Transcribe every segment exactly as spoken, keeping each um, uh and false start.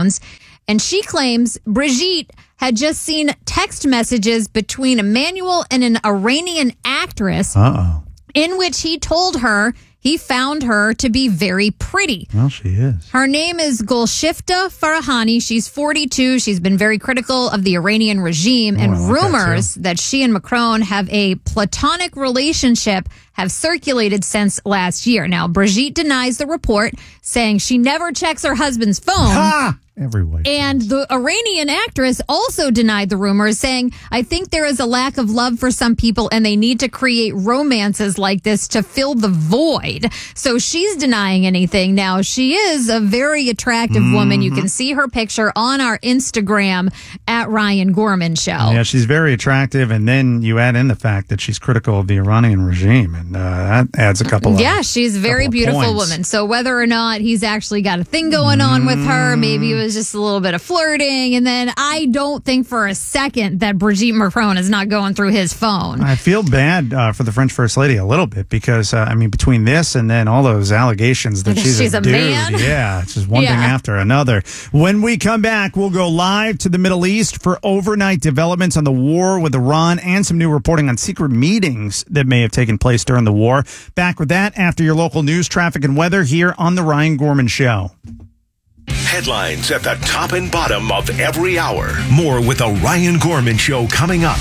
phones. And she claims Brigitte had just seen text messages between Emmanuel and an Iranian actress Uh-oh. in which he told her he found her to be very pretty. Well, she is. Her name is Golshifta Farahani. She's forty-two. She's been very critical of the Iranian regime, Oh, and I like rumors that, that she and Macron have a platonic relationship have circulated since last year. Now, Brigitte denies the report, saying she never checks her husband's phone. Ha! Every way. And the Iranian actress also denied the rumors, saying, I think there is a lack of love for some people and they need to create romances like this to fill the void. So she's denying anything. Now, she is a very attractive mm-hmm. woman. You can see her picture on our Instagram at Ryan Gorman Show. Yeah, she's very attractive. And then you add in the fact that she's critical of the Iranian regime. And uh, that adds a couple of Yeah, she's a very beautiful points. woman. So whether or not he's actually got a thing going on with her, maybe it was just a little bit of flirting. And then I don't think for a second that Brigitte Macron is not going through his phone. I feel bad uh, for the French First Lady a little bit because, uh, I mean, between this and then all those allegations that she's, she's a, a dude. man. Yeah, it's just one Yeah. thing after another. When we come back, we'll go live to the Middle East for overnight developments on the war with Iran and some new reporting on secret meetings that may have taken place during the war. Back with that after your local news, traffic, and weather here on The Ryan Gorman Show. Headlines at the top and bottom of every hour. More with The Ryan Gorman Show coming up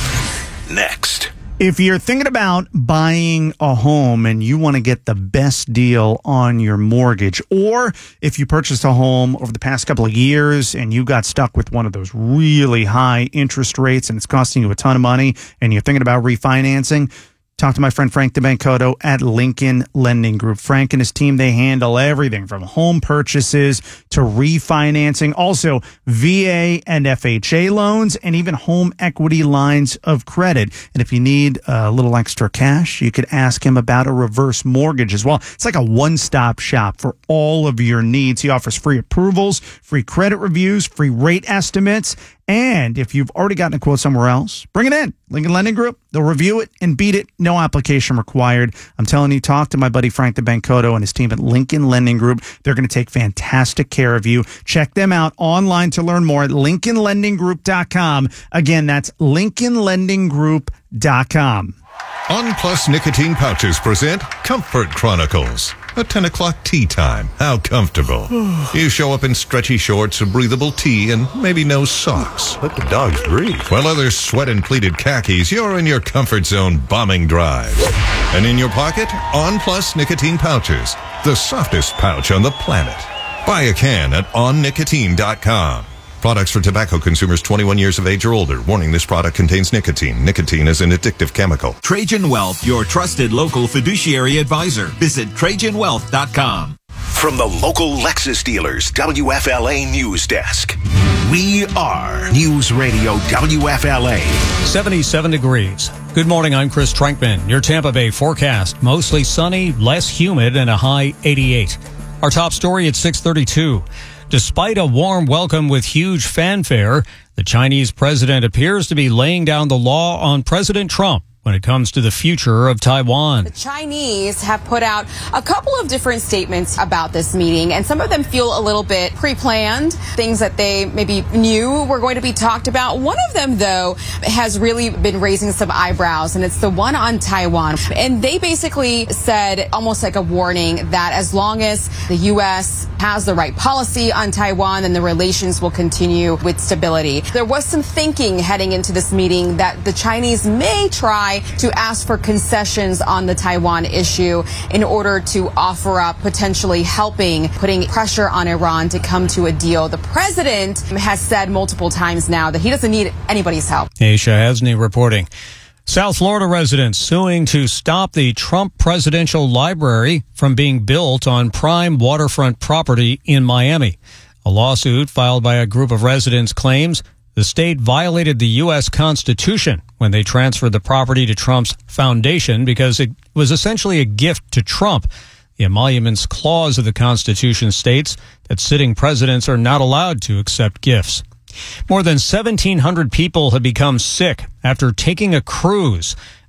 next. If you're thinking about buying a home and you want to get the best deal on your mortgage, or if you purchased a home over the past couple of years and you got stuck with one of those really high interest rates and it's costing you a ton of money and you're thinking about refinancing, talk to my friend Frank DeBancoto at Lincoln Lending Group. Frank and his team, they handle everything from home purchases to refinancing, also V A and F H A loans, and even home equity lines of credit. And if you need a little extra cash, you could ask him about a reverse mortgage as well. It's like a one-stop shop for all of your needs. He offers free approvals, free credit reviews, free rate estimates. And if you've already gotten a quote somewhere else, bring it in. Lincoln Lending Group, they'll review it and beat it. No application required. I'm telling you, talk to my buddy Frank DeBancoto and his team at Lincoln Lending Group. They're going to take fantastic care of you. Check them out online to learn more at lincoln lending group dot com. Again, that's lincoln lending group dot com. On Plus Nicotine Pouches present Comfort Chronicles. A ten o'clock tea time. How comfortable. You show up in stretchy shorts, a breathable tee, and maybe no socks. Let the dogs breathe. While others sweat in pleated khakis, you're in your comfort zone bombing drives. And in your pocket, On Plus Nicotine Pouches. The softest pouch on the planet. Buy a can at on nicotine dot com. Products for tobacco consumers twenty-one years of age or older. Warning, this product contains nicotine. Nicotine is an addictive chemical. Trajan Wealth, your trusted local fiduciary advisor. Visit trajan wealth dot com. From the local Lexus dealers, W F L A News Desk. We are News Radio W F L A. seventy-seven degrees. Good morning, I'm Chris Trankman. Your Tampa Bay forecast. Mostly sunny, less humid, and a high eighty-eight. Our top story at six thirty-two. Despite a warm welcome with huge fanfare, the Chinese president appears to be laying down the law on President Trump when it comes to the future of Taiwan. The Chinese have put out a couple of different statements about this meeting, and some of them feel a little bit pre-planned, things that they maybe knew were going to be talked about. One of them, though, has really been raising some eyebrows, and it's the one on Taiwan. And they basically said, almost like a warning, that as long as the U S has the right policy on Taiwan, then the relations will continue with stability. There was some thinking heading into this meeting that the Chinese may try to ask for concessions on the Taiwan issue in order to offer up potentially helping, putting pressure on Iran to come to a deal. The president has said multiple times now that he doesn't need anybody's help. Aisha Hasney reporting. South Florida residents suing to stop the Trump Presidential Library from being built on prime waterfront property in Miami. A lawsuit filed by a group of residents claims the state violated the U S Constitution when they transferred the property to Trump's foundation because it was essentially a gift to Trump. The emoluments clause of the Constitution states that sitting presidents are not allowed to accept gifts. More than seventeen hundred people have become sick after taking a cruise.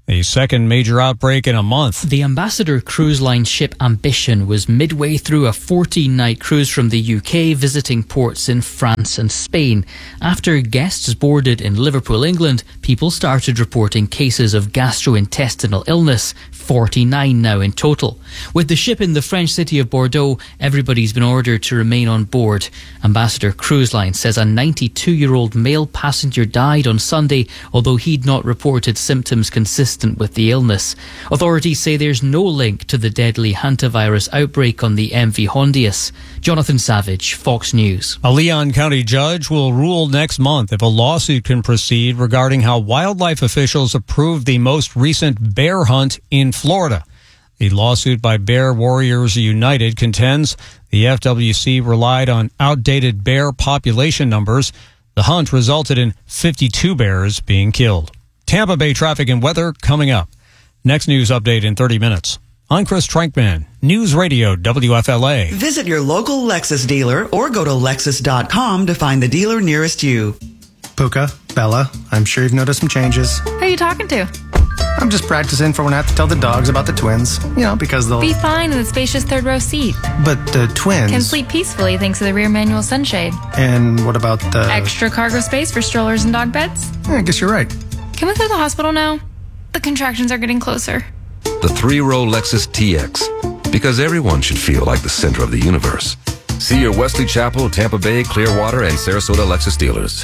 the second major outbreak in a month. The Ambassador Cruise Line ship Ambition was midway through a fourteen-night cruise from the U K, visiting ports in France and Spain. After guests boarded in Liverpool, England, people started reporting cases of gastrointestinal illness, forty-nine now in total. With the ship in the French city of Bordeaux, everybody's been ordered to remain on board. Ambassador Cruise Line says a ninety-two-year-old male passenger died on Sunday, although he'd not reported symptoms consistent with the illness. Authorities say there's no link to the deadly hantavirus outbreak on the M V Hondius. Jonathan Savage, Fox News. A Leon County judge will rule next month if a lawsuit can proceed regarding how wildlife officials approved the most recent bear hunt in Florida. The lawsuit by Bear Warriors United contends the F W C relied on outdated bear population numbers. The hunt resulted in fifty-two bears being killed. Tampa Bay traffic and weather coming up. Next news update in thirty minutes. I'm Chris Trankman, News Radio W F L A. Visit your local Lexus dealer or go to Lexus dot com to find the dealer nearest you. Puka, Bella, I'm sure you've noticed some changes. Who are you talking to? I'm just practicing for when I have to tell the dogs about the twins. You know, because they'll... Be fine in the spacious third row seat. But the twins... Can sleep peacefully thanks to the rear manual sunshade. And what about the... Extra cargo space for strollers and dog beds? Yeah, I guess you're right. Can we go to the hospital now? The contractions are getting closer. The three-row Lexus T X. Because everyone should feel like the center of the universe. See your Wesley Chapel, Tampa Bay, Clearwater, and Sarasota Lexus dealers.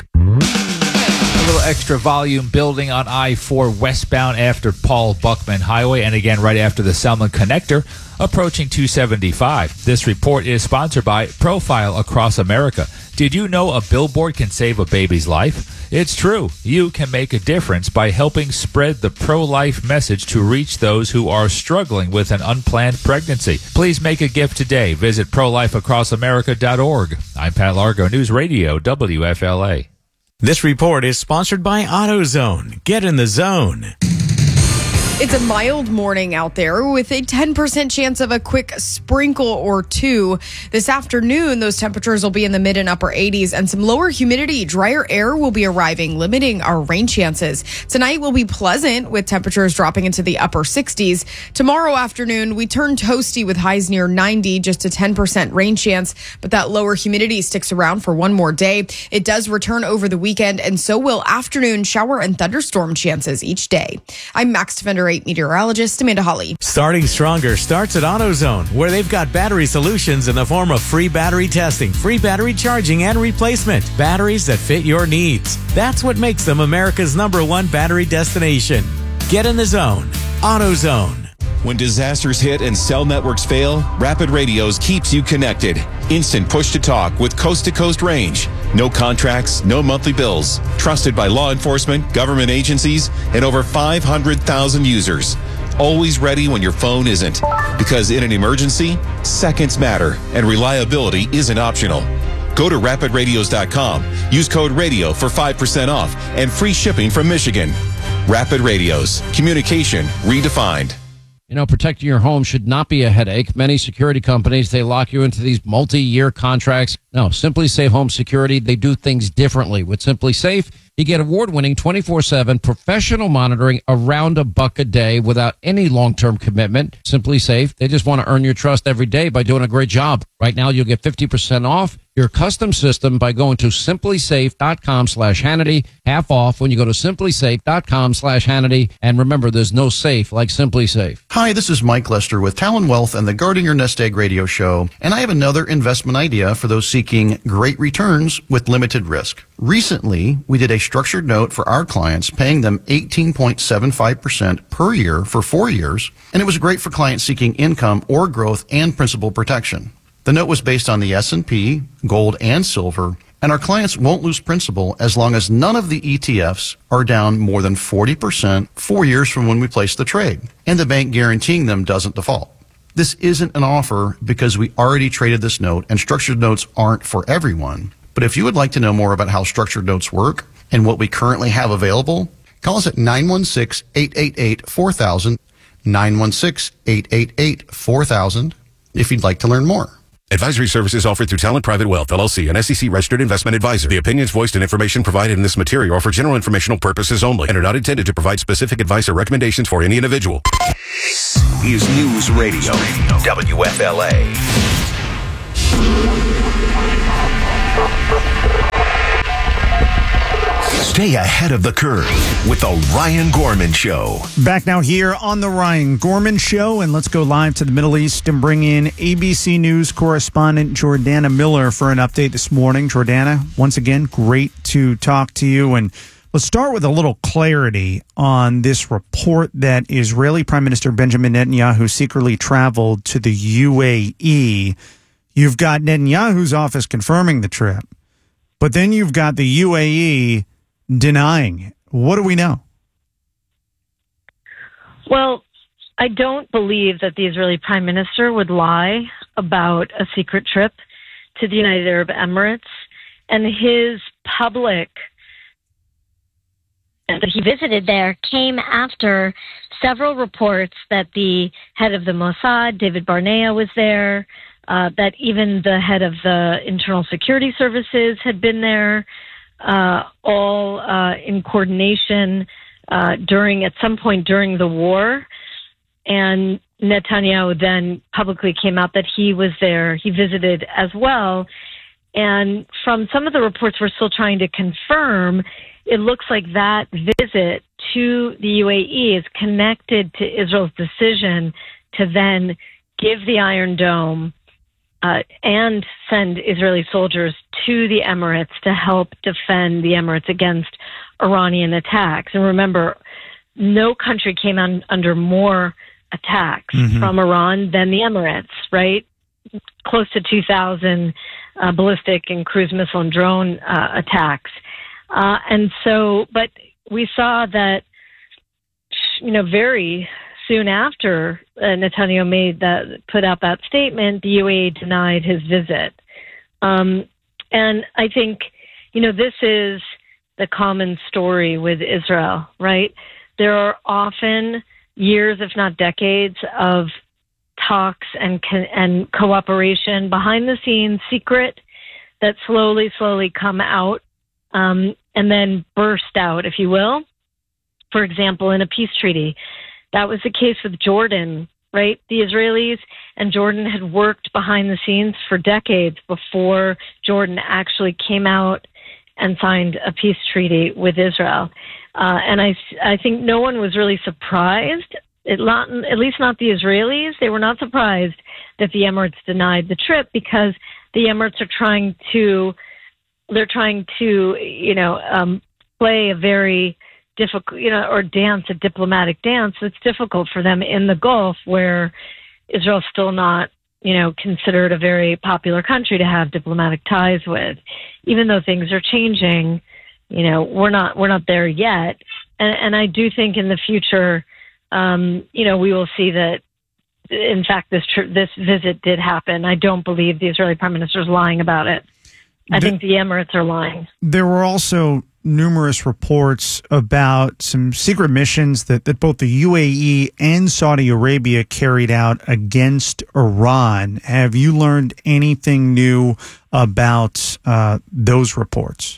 A little extra volume building on I four westbound after Paul Buckman Highway, and again right after the Selma Connector, approaching two seventy-five. This report is sponsored by Profile Across America. Did you know a billboard can save a baby's life? It's true. You can make a difference by helping spread the pro-life message to reach those who are struggling with an unplanned pregnancy. Please make a gift today. Visit pro life across america dot org. I'm Pat Largo, News Radio W F L A. This report is sponsored by AutoZone. Get in the zone. It's a mild morning out there with a ten percent chance of a quick sprinkle or two. This afternoon, those temperatures will be in the mid and upper eighties, and some lower humidity, drier air will be arriving, limiting our rain chances. Tonight will be pleasant with temperatures dropping into the upper sixties. Tomorrow afternoon, we turn toasty with highs near ninety, just a ten percent rain chance, but that lower humidity sticks around for one more day. It does return over the weekend, and so will afternoon shower and thunderstorm chances each day. I'm Max Defender eight meteorologist Amanda Hawley. Starting stronger starts at AutoZone, where they've got battery solutions in the form of free battery testing, free battery charging, and replacement. Batteries that fit your needs. That's what makes them America's number one battery destination. Get in the zone. AutoZone. When disasters hit and cell networks fail, Rapid Radios keeps you connected. Instant push-to-talk with coast-to-coast range. No contracts, no monthly bills. Trusted by law enforcement, government agencies, and over five hundred thousand users. Always ready when your phone isn't. Because in an emergency, seconds matter, and reliability isn't optional. Go to rapid radios dot com. Use code RADIO for five percent off and free shipping from Michigan. Rapid Radios. Communication redefined. You know, protecting your home should not be a headache. Many security companies, they lock you into these multi-year contracts. No, Simply Safe Home Security, they do things differently. With Simply Safe, you get award-winning twenty-four seven professional monitoring around a buck a day without any long-term commitment. Simply Safe, they just want to earn your trust every day by doing a great job. Right now, you'll get fifty percent off your custom system by going to simply safe dot com slash Hannity. Half off when you go to simply safe dot com slash Hannity. And remember, there's no safe like Simply Safe. Hi, this is Mike Lester with Talon Wealth and the Guarding Your Nest Egg radio show. And I have another investment idea for those seeking great returns with limited risk. Recently, we did a structured note for our clients, paying them eighteen point seven five percent per year for four years. And it was great for clients seeking income or growth and principal protection. The note was based on the S and P, gold, and silver, and our clients won't lose principal as long as none of the E T Fs are down more than forty percent four years from when we placed the trade, and the bank guaranteeing them doesn't default. This isn't an offer because we already traded this note, and structured notes aren't for everyone. But if you would like to know more about how structured notes work and what we currently have available, call us at nine one six, eight eight eight, four thousand, nine one six, eight eight eight, four thousand if you'd like to learn more. Advisory services offered through Talent Private Wealth, L L C, an S E C-registered investment advisor. The opinions voiced and information provided in this material are for general informational purposes only and are not intended to provide specific advice or recommendations for any individual. This is News Radio, W F L A. Stay ahead of the curve with the Ryan Gorman Show. Back now here on the Ryan Gorman Show, and let's go live to the Middle East and bring in A B C News correspondent Jordana Miller for an update this morning. Jordana, once again, great to talk to you. And let's start with a little clarity on this report that Israeli Prime Minister Benjamin Netanyahu secretly traveled to the U A E. You've got Netanyahu's office confirming the trip, but then you've got the U A E denying it. What do we know? Well, I don't believe that the Israeli Prime Minister would lie about a secret trip to the United Arab Emirates, and his public that he visited there came after several reports that the head of the Mossad, David Barnea, was there, uh, that even the head of the Internal Security Services had been there, uh, all uh, in coordination uh, during, at some point during the war. And Netanyahu then publicly came out that he was there. He visited as well. And from some of the reports we're still trying to confirm, it looks like that visit to the U A E is connected to Israel's decision to then give the Iron Dome uh, and send Israeli soldiers to the Emirates to help defend the Emirates against Iranian attacks. And remember, no country came on, under more attacks mm-hmm. from Iran than the Emirates, right? Close to two thousand uh, ballistic and cruise missile and drone uh, attacks. Uh, and so, but we saw that, you know, very soon after uh, Netanyahu made that, put out that statement, the U A E denied his visit. Um, and I think, you know, this is the common story with Israel, right? There are often years, if not decades, of talks and co- and cooperation behind the scenes, secret, that slowly, slowly come out. Um, and then burst out, if you will. For example, in a peace treaty. That was the case with Jordan, right? The Israelis and Jordan had worked behind the scenes for decades before Jordan actually came out and signed a peace treaty with Israel. Uh, and I, I think no one was really surprised, it not, at least not the Israelis. They were not surprised that the Emirates denied the trip, because the Emirates are trying to They're trying to, you know, um, play a very difficult, you know, or dance a diplomatic dance that's difficult for them in the Gulf, where Israel's still not, you know, considered a very popular country to have diplomatic ties with. Even though things are changing, you know, we're not we're not there yet. And, and I do think in the future, um, you know, we will see that, in fact, this tri- this visit did happen. I don't believe the Israeli Prime Minister is lying about it. I think the Emirates are lying. There were also numerous reports about some secret missions that, that both the U A E and Saudi Arabia carried out against Iran. Have you learned anything new about uh, those reports?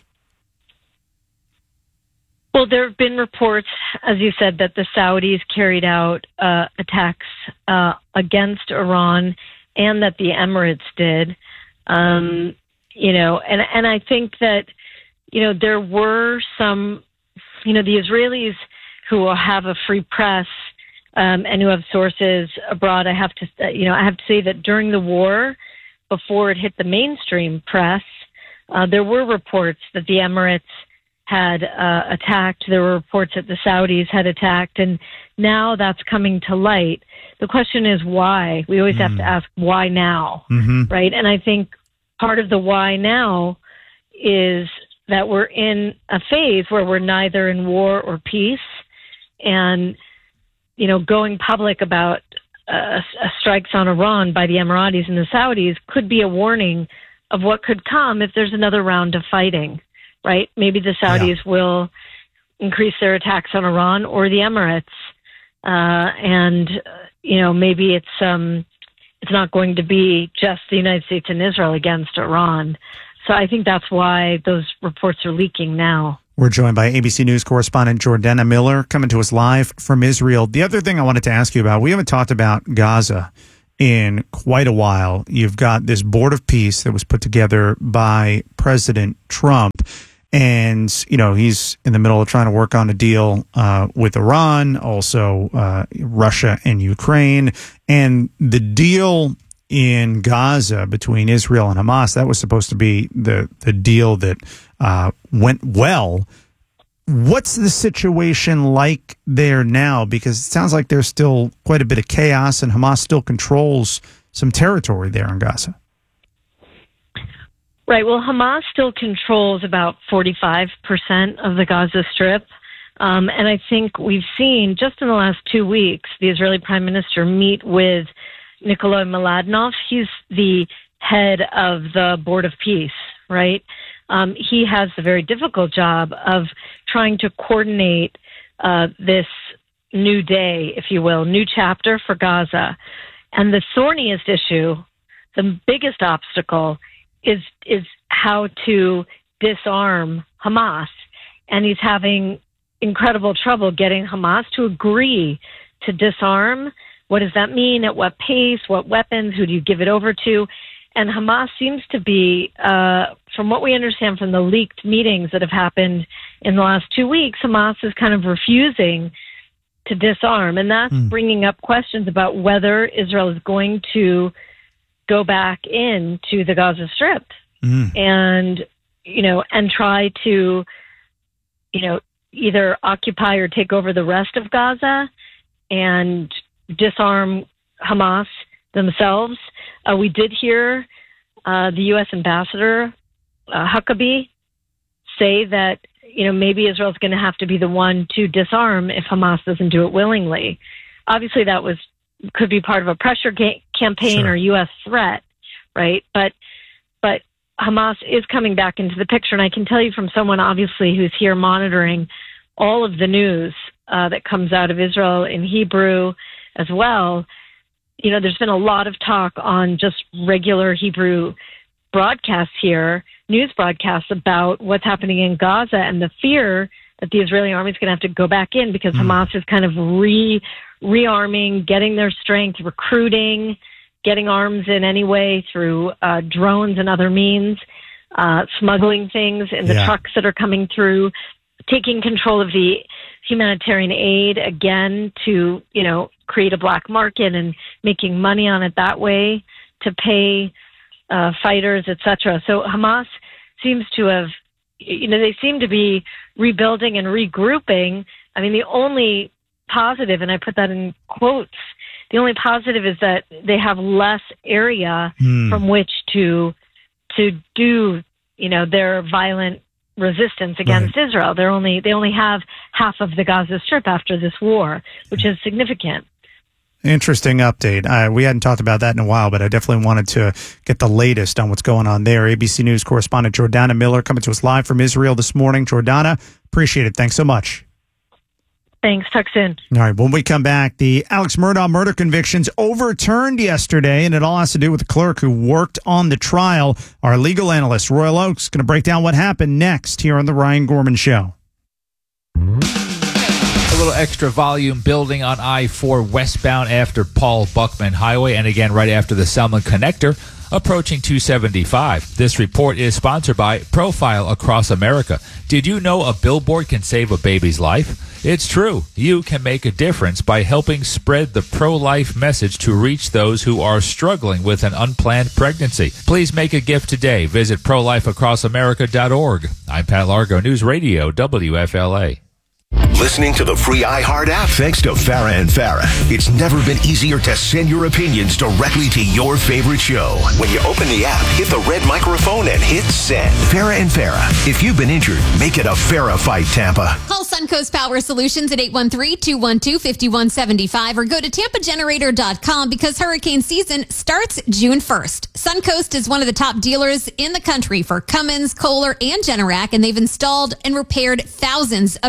Well, there have been reports, as you said, that the Saudis carried out uh, attacks uh, against Iran, and that the Emirates did. Um You know, and and I think that, you know, there were some, you know, the Israelis who have a free press um, and who have sources abroad. I have to, you know, I have to say that during the war, before it hit the mainstream press, uh, there were reports that the Emirates had uh, attacked. There were reports that the Saudis had attacked, and now that's coming to light. The question is why. We always mm. have to ask why now, mm-hmm. right? And I think part of the why now is that we're in a phase where we're neither in war or peace. And, you know, going public about uh, strikes on Iran by the Emiratis and the Saudis could be a warning of what could come if there's another round of fighting, right? Maybe the Saudis yeah. will increase their attacks on Iran, or the Emirates. Uh, and, you know, maybe it's... um. it's not going to be just the United States and Israel against Iran. So I think that's why those reports are leaking now. We're joined by A B C News correspondent Jordana Miller coming to us live from Israel. The other thing I wanted to ask you about, we haven't talked about Gaza in quite a while. You've got this board of peace that was put together by President Trump. And, you know, he's in the middle of trying to work on a deal uh, with Iran, also uh, Russia and Ukraine. And the deal in Gaza between Israel and Hamas, that was supposed to be the, the deal that uh, went well. What's the situation like there now? Because it sounds like there's still quite a bit of chaos and Hamas still controls some territory there in Gaza. Right. Well, Hamas still controls about forty-five percent of the Gaza Strip. Um, and I think we've seen just in the last two weeks, the Israeli Prime Minister meet with Nikolai Mladenov. He's the head of the Board of Peace, right? Um, he has the very difficult job of trying to coordinate uh, this new day, if you will, new chapter for Gaza. And the thorniest issue, the biggest obstacle, is is how to disarm Hamas. And he's having incredible trouble getting Hamas to agree to disarm. What does that mean? At what pace? What weapons? Who do you give it over to? And Hamas seems to be, uh, from what we understand from the leaked meetings that have happened in the last two weeks, Hamas is kind of refusing to disarm. And that's mm. bringing up questions about whether Israel is going to go back into the Gaza Strip mm. and, you know, and try to, you know, either occupy or take over the rest of Gaza and disarm Hamas themselves. Uh, we did hear uh, the U S ambassador, uh, Huckabee, say that, you know, maybe Israel's going to have to be the one to disarm if Hamas doesn't do it willingly. Obviously, that was could be part of a pressure ga- campaign sure. or U S threat, right? But but Hamas is coming back into the picture, and I can tell you from someone, obviously, who's here monitoring all of the news uh, that comes out of Israel in Hebrew as well. You know, there's been a lot of talk on just regular Hebrew broadcasts here, news broadcasts about what's happening in Gaza and the fear that the Israeli army is going to have to go back in because mm. Hamas is kind of re rearming, getting their strength, recruiting, getting arms in any way through uh, drones and other means, uh, smuggling things in the yeah. trucks that are coming through, taking control of the humanitarian aid again to, you know, create a black market and making money on it that way to pay uh, fighters, et cetera. So Hamas seems to have, you know, they seem to be rebuilding and regrouping. I mean, the only positive, and I put that in quotes, the only positive is that they have less area mm. from which to to do, you know, their violent resistance against right. Israel. They're only they only have half of the Gaza Strip after this war, which is significant. Interesting update. Uh, we hadn't talked about that in a while, but I definitely wanted to get the latest on what's going on there. A B C News correspondent Jordana Miller coming to us live from Israel this morning. Jordana, appreciate it. Thanks so much. Thanks. Talk soon. All right. When we come back, the Alex Murdaugh murder convictions overturned yesterday, and it all has to do with the clerk who worked on the trial. Our legal analyst, Royal Oakes, going to break down what happened next here on The Ryan Gorman Show. A little extra volume building on I four westbound after Paul Buckman Highway, and again right after the Selma Connector, approaching two seventy-five. This report is sponsored by Profile Across America. Did you know a billboard can save a baby's life? It's true. You can make a difference by helping spread the pro-life message to reach those who are struggling with an unplanned pregnancy. Please make a gift today. Visit pro life across america dot org. I'm Pat Largo, News Radio, W F L A. Listening to the free iHeart app thanks to Farah and Farah. It's never been easier to send your opinions directly to your favorite show. When you open the app, hit the red microphone and hit send. Farah and Farah. If you've been injured, make it a Farah fight, Tampa. Call Suncoast Power Solutions at eight one three, two one two, five one seven five or go to tampa generator dot com because hurricane season starts June first. Suncoast is one of the top dealers in the country for Cummins, Kohler, and Generac, and they've installed and repaired thousands of generators.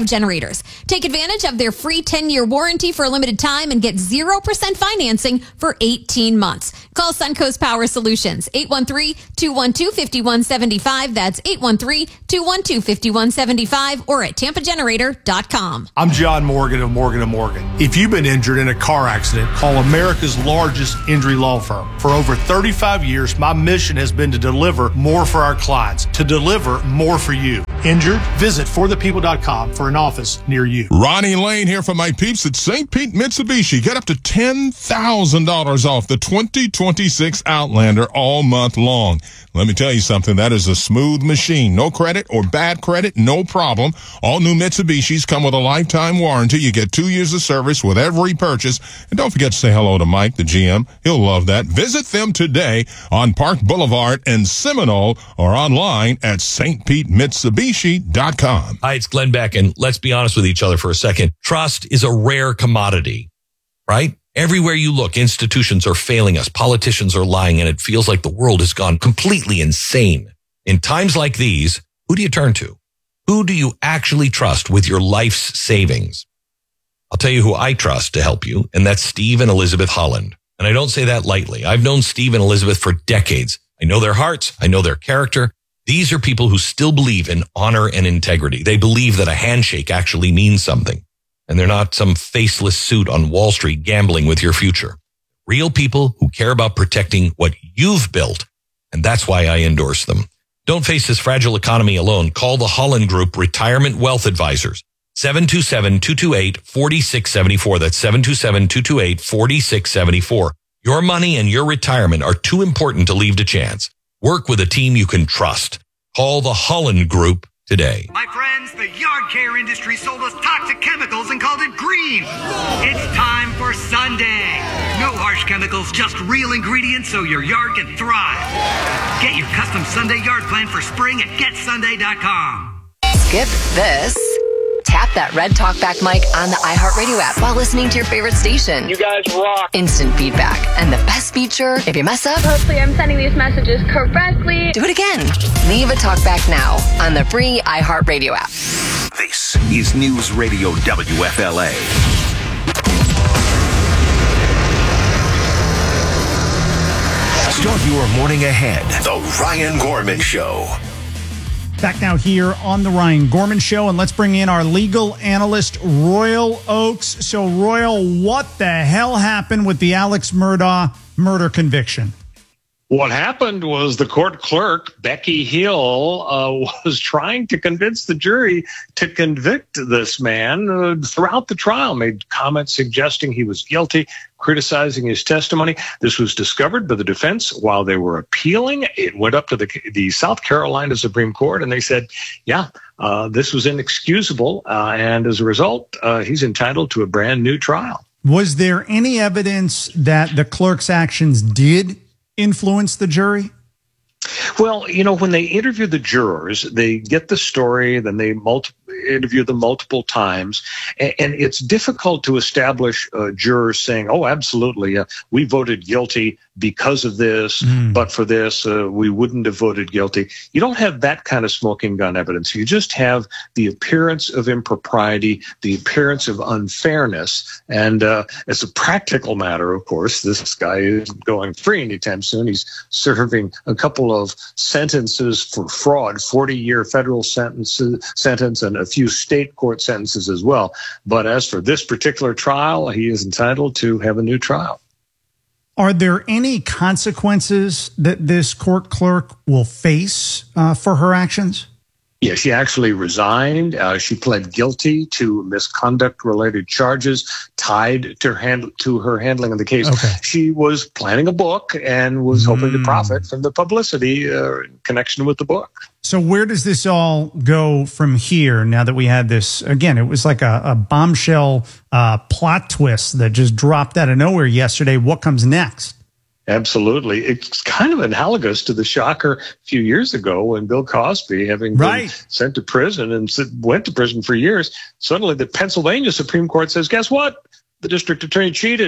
Generators. Take advantage of their free ten-year warranty for a limited time and get zero percent financing for eighteen months. Call Suncoast Power Solutions, eight one three, two one two, five one seven five. That's eight one three, two one two, five one seven five or at tampa generator dot com. I'm John Morgan of Morgan and Morgan. If you've been injured in a car accident, call America's largest injury law firm. For over thirty-five years, my mission has been to deliver more for our clients, to deliver more for you. Injured? Visit for the people dot com for an office near you. Ronnie Lane here for my peeps at Saint Pete Mitsubishi. Get up to ten thousand dollars off the twenty twenty-six Outlander all month long. Let me tell you something, that is a smooth machine. No credit or bad credit, no problem. All new Mitsubishis come with a lifetime warranty. You get two years of service with every purchase. And don't forget to say hello to Mike, the G M. He'll love that. Visit them today on Park Boulevard in Seminole or online at s t pete mitsubishi dot com. Hi, it's Glenn Beck, and let's be honest with each other for a second. Trust is a rare commodity, right? Everywhere you look, institutions are failing us. Politicians are lying, and it feels like the world has gone completely insane. In times like these, who do you turn to? Who do you actually trust with your life's savings? I'll tell you who I trust to help you, and that's Steve and Elizabeth Holland. And I don't say that lightly. I've known Steve and Elizabeth for decades. I know their hearts. I know their character. These are people who still believe in honor and integrity. They believe that a handshake actually means something. And they're not some faceless suit on Wall Street gambling with your future. Real people who care about protecting what you've built. And that's why I endorse them. Don't face this fragile economy alone. Call the Holland Group Retirement Wealth Advisors. seven two seven, two two eight, four six seven four. That's seven two seven, two two eight, four six seven four. Your money and your retirement are too important to leave to chance. Work with a team you can trust. Call the Holland Group today. My friends, the yard care industry sold us toxic chemicals and called it green. It's time for Sunday. No harsh chemicals, just real ingredients so your yard can thrive. Get your custom Sunday yard plan for spring at get sunday dot com. Skip this. Tap that red talkback mic on the iHeartRadio app while listening to your favorite station. You guys rock. Instant feedback. And the best feature, if you mess up, hopefully I'm sending these messages correctly. Do it again. Leave a talkback now on the free iHeartRadio app. This is News Radio W F L A. Start your morning ahead. The Ryan Gorman Show. Back now here on the Ryan Gorman Show, and let's bring in our legal analyst, Royal Oakes. So, Royal, what the hell happened with the Alex Murdaugh murder conviction? What happened was the court clerk, Becky Hill, uh, was trying to convince the jury to convict this man uh, throughout the trial, made comments suggesting he was guilty, criticizing his testimony. This was discovered by the defense while they were appealing. It went up to the, the South Carolina Supreme Court, and they said, yeah, uh, this was inexcusable, uh, and as a result, uh, he's entitled to a brand new trial. Was there any evidence that the clerk's actions did influence the jury? Well, you know, when they interview the jurors, they get the story, then they multi- interview them multiple times, and, and it's difficult to establish uh, jurors saying, oh, absolutely, uh, we voted guilty because of this, mm. but for this, uh, we wouldn't have voted guilty. You don't have that kind of smoking gun evidence. You just have the appearance of impropriety, the appearance of unfairness, and uh, as a practical matter, of course, this guy isn't going free anytime soon. He's serving a couple of sentences for fraud, forty-year federal sentences, sentence and a few state court sentences as well. But as for this particular trial, he is entitled to have a new trial. Are there any consequences that this court clerk will face uh, for her actions? Yeah, she actually resigned. Uh, she pled guilty to misconduct-related charges tied to her, hand- to her handling of the case. Okay. She was planning a book and was mm. hoping to profit from the publicity uh, in connection with the book. So where does this all go from here now that we had this? Again, it was like a, a bombshell uh, plot twist that just dropped out of nowhere yesterday. What comes next? Absolutely. It's kind of analogous to the shocker a few years ago when Bill Cosby, having been right. sent to prison and went to prison for years, suddenly the Pennsylvania Supreme Court says, guess what? The district attorney cheated.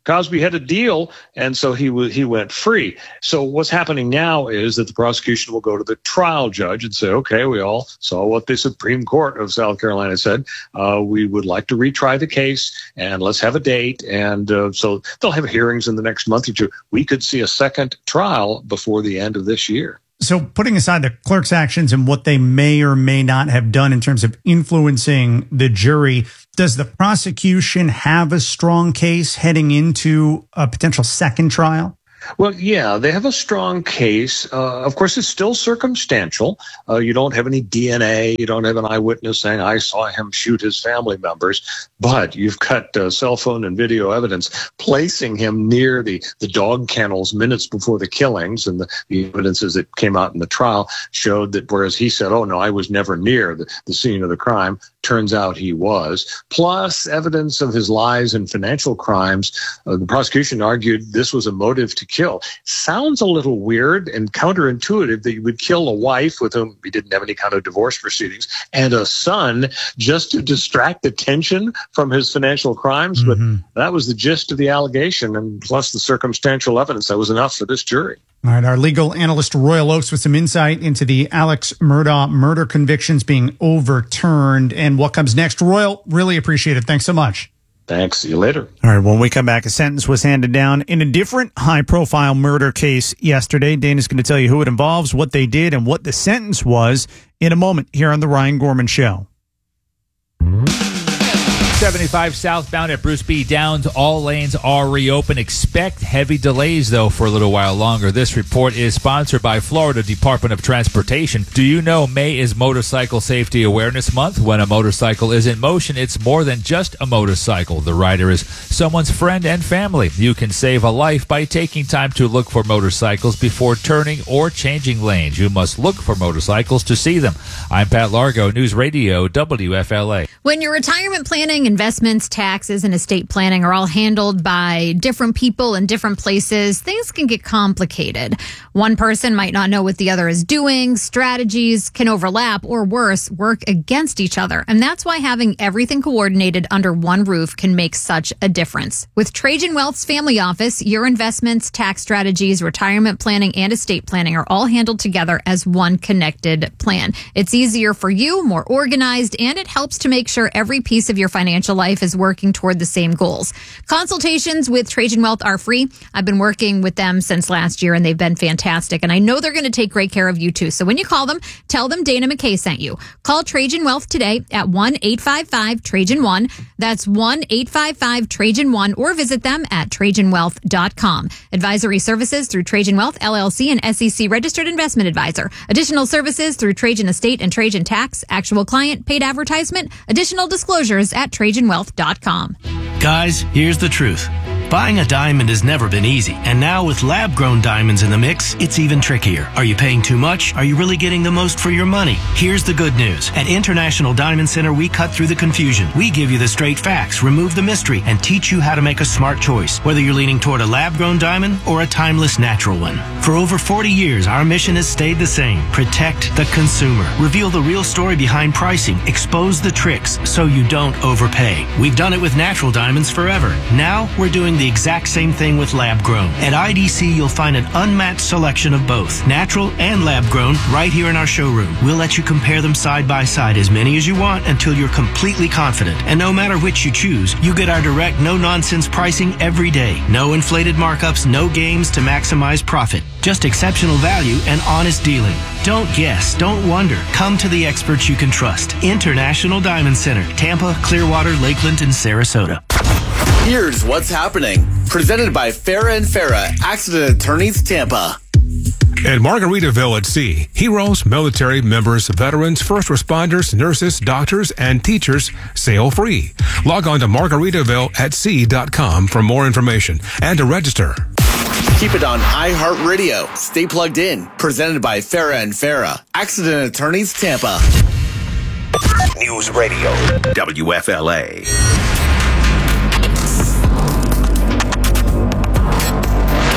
Cosby had a deal, and so he w- he went free. So what's happening now is that the prosecution will go to the trial judge and say, okay, we all saw what the Supreme Court of South Carolina said. Uh, we would like to retry the case, and let's have a date. And uh, so they'll have hearings in the next month or two. We could see a second trial before the end of this year. So putting aside the clerk's actions and what they may or may not have done in terms of influencing the jury, does the prosecution have a strong case heading into a potential second trial? Well, yeah, they have a strong case. Uh, of course, it's still circumstantial. Uh, you don't have any D N A. You don't have an eyewitness saying, I saw him shoot his family members. But you've got uh, cell phone and video evidence placing him near the, the dog kennels minutes before the killings. And the, the evidences that came out in the trial showed that whereas he said, oh, no, I was never near the, the scene of the crime, turns out he was. Plus evidence of his lies and financial crimes. Uh, the prosecution argued this was a motive to kill. Sounds a little weird and counterintuitive that you would kill a wife with whom he didn't have any kind of divorce proceedings and a son just to distract attention from his financial crimes. Mm-hmm. But that was the gist of the allegation, and plus the circumstantial evidence. That was enough for this jury. All right, our legal analyst Royal Oakes with some insight into the Alex Murdaugh murder convictions being overturned and what comes next. Royal, really appreciate it. Thanks so much. Thanks. See you later. All right. When we come back, a sentence was handed down in a different high-profile murder case yesterday. Dana's going to tell you who it involves, what they did, and what the sentence was in a moment here on The Ryan Gorman Show. seventy-five southbound at Bruce B. Downs. All lanes are reopened. Expect heavy delays, though, for a little while longer. This report is sponsored by Florida Department of Transportation. Do you know May is Motorcycle Safety Awareness Month? When a motorcycle is in motion, it's more than just a motorcycle. The rider is someone's friend and family. You can save a life by taking time to look for motorcycles before turning or changing lanes. You must look for motorcycles to see them. I'm Pat Largo, News Radio W F L A. When your retirement planning, investments, taxes, and estate planning are all handled by different people in different places, things can get complicated. One person might not know what the other is doing. Strategies can overlap, or worse, work against each other. And that's why having everything coordinated under one roof can make such a difference. With Trajan Wealth's family office, your investments, tax strategies, retirement planning, and estate planning are all handled together as one connected plan. It's easier for you, more organized, and it helps to make sure every piece of your financial life is working toward the same goals. Consultations with Trajan Wealth are free. I've been working with them since last year, and they've been fantastic. And I know they're going to take great care of you, too. So when you call them, tell them Dana McKay sent you. Call Trajan Wealth today at one eight five five Trajan one. That's one eight five five Trajan one, or visit them at Trajan Wealth dot com. Advisory services through Trajan Wealth, L L C, and S E C registered investment advisor. Additional services through Trajan Estate and Trajan Tax. Actual client, paid advertisement. Additional disclosures at Trajan Wealth dot com. Guys, here's the truth. Buying a diamond has never been easy, and now with lab-grown diamonds in the mix, it's even trickier. Are you paying too much? Are you really getting the most for your money? Here's the good news. At International Diamond Center, we cut through the confusion. We give you the straight facts, remove the mystery, and teach you how to make a smart choice, whether you're leaning toward a lab-grown diamond or a timeless natural one. For over forty years, our mission has stayed the same. Protect the consumer. Reveal the real story behind pricing. Expose the tricks so you don't overpay. We've done it with natural diamonds forever. Now, we're doing the exact same thing with lab grown. At I D C, you'll find an unmatched selection of both natural and lab grown right here in our showroom. We'll let you compare them side by side, as many as you want, until you're completely confident. And no matter which you choose, you get our direct, no-nonsense pricing every day. No inflated markups, no games to maximize profit. Just exceptional value and honest dealing. Don't guess, don't wonder. Come to the experts you can trust. International Diamond Center, Tampa, Clearwater, Lakeland, and Sarasota. Here's what's happening. Presented by Farah and Farah, Accident Attorneys, Tampa. At Margaritaville at Sea, heroes, military members, veterans, first responders, nurses, doctors, and teachers sail free. Log on to margaritaville at sea dot com for more information and to register. Keep it on iHeartRadio. Stay plugged in. Presented by Farah and Farah, Accident Attorneys, Tampa. News Radio W F L A. From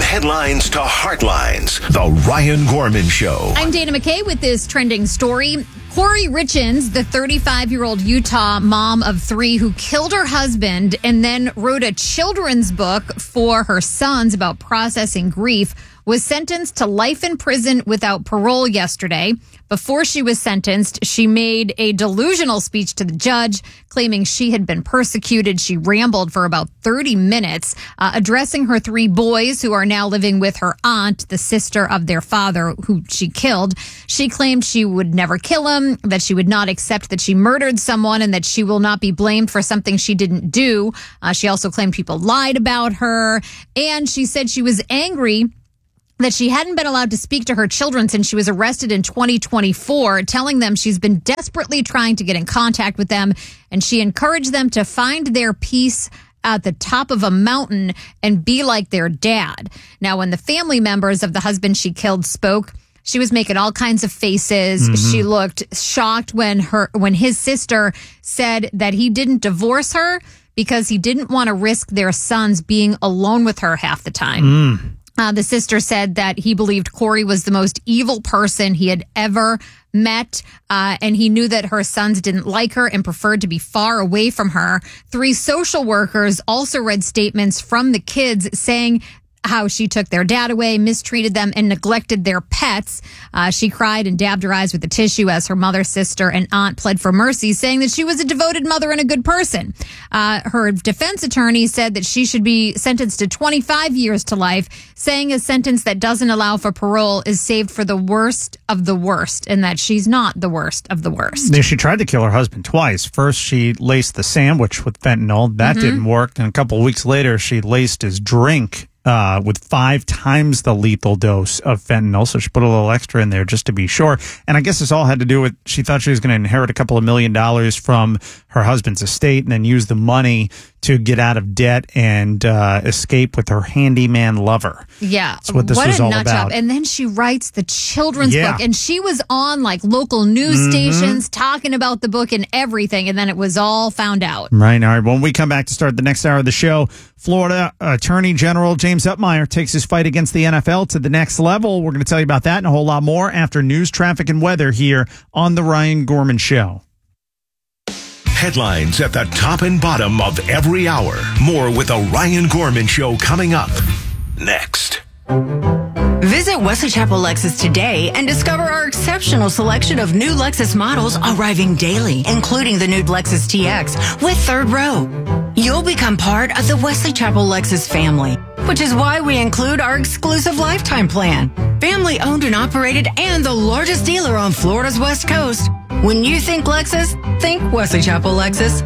headlines to heartlines. The Ryan Gorman Show. I'm Dana McKay with this trending story. Corey Richens, the thirty-five-year-old Utah mom of three who killed her husband and then wrote a children's book for her sons about processing grief, was sentenced to life in prison without parole yesterday. Before she was sentenced, she made a delusional speech to the judge, claiming she had been persecuted. She rambled for about thirty minutes, uh, addressing her three boys who are now living with her aunt, the sister of their father, who she killed. She claimed she would never kill him, that she would not accept that she murdered someone, and that she will not be blamed for something she didn't do. Uh, she also claimed people lied about her, and she said she was angry that she hadn't been allowed to speak to her children since she was arrested in twenty twenty-four, telling them she's been desperately trying to get in contact with them, and she encouraged them to find their peace at the top of a mountain and be like their dad. Now, when the family members of the husband she killed spoke, she was making all kinds of faces. Mm-hmm. She looked shocked when her when his sister said that he didn't divorce her because he didn't want to risk their sons being alone with her half the time. Mm. Uh, the sister said that he believed Corey was the most evil person he had ever met, uh, and he knew that her sons didn't like her and preferred to be far away from her. Three social workers also read statements from the kids saying how she took their dad away, mistreated them, and neglected their pets. Uh, she cried and dabbed her eyes with a tissue as her mother, sister, and aunt pled for mercy, saying that she was a devoted mother and a good person. Uh, her defense attorney said that she should be sentenced to twenty-five years to life, saying a sentence that doesn't allow for parole is saved for the worst of the worst, and that she's not the worst of the worst. Yeah, she tried to kill her husband twice. First, she laced the sandwich with fentanyl. That Mhm. didn't work. And a couple of weeks later, she laced his drink Uh, with five times the lethal dose of fentanyl. So she put a little extra in there just to be sure. And I guess this all had to do with, she thought she was going to inherit a couple of million dollars from her husband's estate and then use the money to get out of debt and uh, escape with her handyman lover. Yeah. That's what this what was a all nut about. job. And then she writes the children's Yeah. book. And she was on like local news Mhm. stations talking about the book and everything. And then it was all found out. Right. All right. When we come back to start the next hour of the show, Florida Attorney General James Upmeyer takes his fight against the N F L to the next level. We're going to tell you about that and a whole lot more after news, traffic, and weather here on The Ryan Gorman Show. Headlines at the top and bottom of every hour. More with the Ryan Gorman Show coming up next. Visit Wesley Chapel Lexus today and discover our exceptional selection of new Lexus models arriving daily, including the new Lexus T X with third row. You'll become part of the Wesley Chapel Lexus family, which is why we include our exclusive lifetime plan. Family owned and operated and the largest dealer on Florida's West Coast. When you think Lexus, think Wesley Chapel Lexus.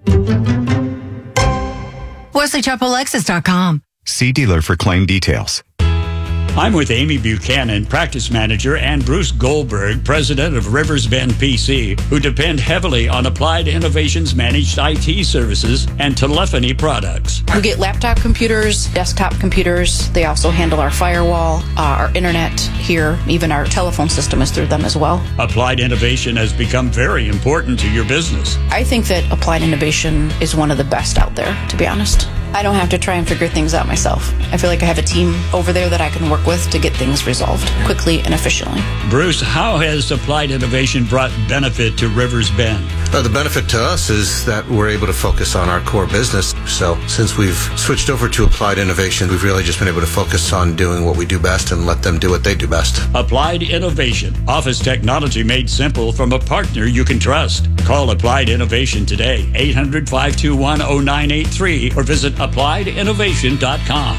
Wesley Chapel Lexus dot com. See dealer for claim details. I'm with Amy Buchanan, practice manager, and Bruce Goldberg, president of Rivers Bend P C, who depend heavily on Applied Innovations managed I T services and telephony products. We get laptop computers, desktop computers. They also handle our firewall, uh, our internet here, even our telephone system is through them as well. Applied Innovation has become very important to your business. I think that Applied Innovation is one of the best out there, to be honest. I don't have to try and figure things out myself. I feel like I have a team over there that I can work with to get things resolved quickly and efficiently. Bruce, how has Applied Innovation brought benefit to Rivers Bend? Uh, the benefit to us is that we're able to focus on our core business. So since we've switched over to Applied Innovation, we've really just been able to focus on doing what we do best and let them do what they do best. Applied Innovation. Office technology made simple from a partner you can trust. Call Applied Innovation today, eight hundred, five two one, oh nine eight three, or visit applied innovation dot com.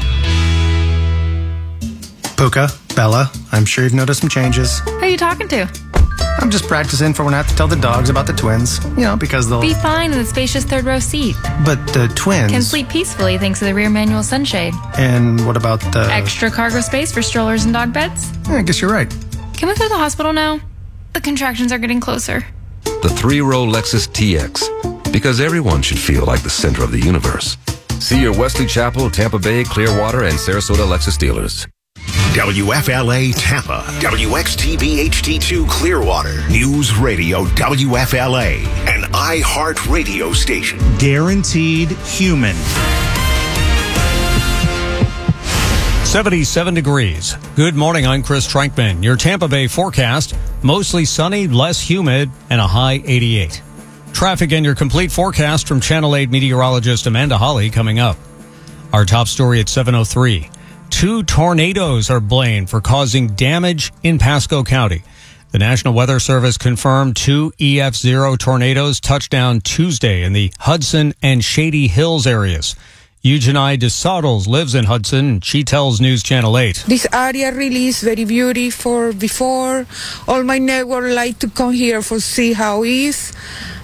Puka, Bella, I'm sure you've noticed some changes. Who are you talking to? I'm just practicing for when I have to tell the dogs about the twins. You know, because they'll... Be fine in the spacious third row seat. But the twins... Can sleep peacefully thanks to the rear manual sunshade. And what about the... Extra cargo space for strollers and dog beds? Yeah, I guess you're right. Can we go to the hospital now? The contractions are getting closer. The three-row Lexus T X. Because everyone should feel like the center of the universe. See your Wesley Chapel, Tampa Bay, Clearwater, and Sarasota Lexus dealers. W F L A Tampa, W X T V H D two Clearwater, News Radio W F L A, an iHeart radio station. Guaranteed human. seventy-seven degrees. Good morning, I'm Chris Trankman. Your Tampa Bay forecast, mostly sunny, less humid, and a high eighty-eight. Traffic and your complete forecast from Channel eight meteorologist Amanda Holly coming up. Our top story at seven oh three. Two tornadoes are blamed for causing damage in Pasco County. The National Weather Service confirmed two E F zero tornadoes touched down Tuesday in the Hudson and Shady Hills areas. Eugenie DeSottles lives in Hudson, and she tells News Channel eight. This area really is very beautiful. Before, all my neighbors like to come here for see how it is,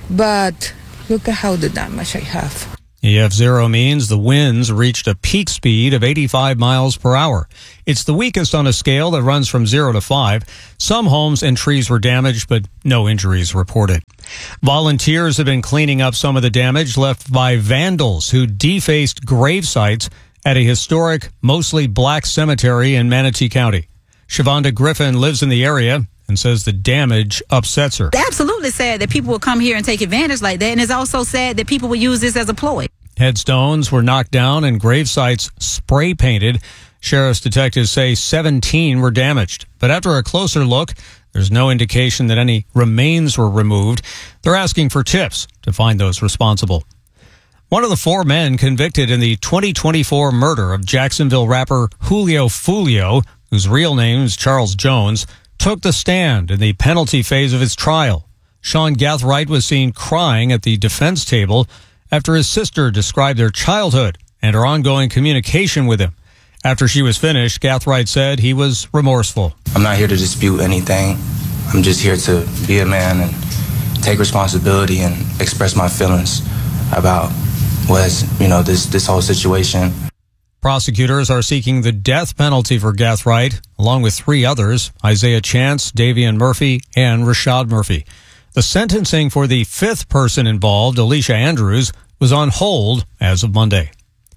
but look at how the damage I have. E F zero means the winds reached a peak speed of eighty-five miles per hour. It's the weakest on a scale that runs from zero to five. Some homes and trees were damaged, but no injuries reported. Volunteers have been cleaning up some of the damage left by vandals who defaced grave sites at a historic, mostly black cemetery in Manatee County. Shavonda Griffin lives in the area and says the damage upsets her. Absolutely sad that people will come here and take advantage like that, and it's also sad that people will use this as a ploy. Headstones were knocked down and grave sites spray painted. Sheriff's detectives say seventeen were damaged, but after a closer look, there's no indication that any remains were removed. They're asking for tips to find those responsible. One of the four men convicted in the twenty twenty-four murder of Jacksonville rapper Julio Fulio, whose real name is Charles Jones, took the stand in the penalty phase of his trial. Sean Gathright was seen crying at the defense table after his sister described their childhood and her ongoing communication with him. After she was finished, Gathright said he was remorseful. I'm not here to dispute anything. I'm just here to be a man and take responsibility and express my feelings about what is, you know, this, this whole situation. Prosecutors are seeking the death penalty for Gathright, along with three others, Isaiah Chance, Davian Murphy, and Rashad Murphy. The sentencing for the fifth person involved, Alicia Andrews, was on hold as of Monday.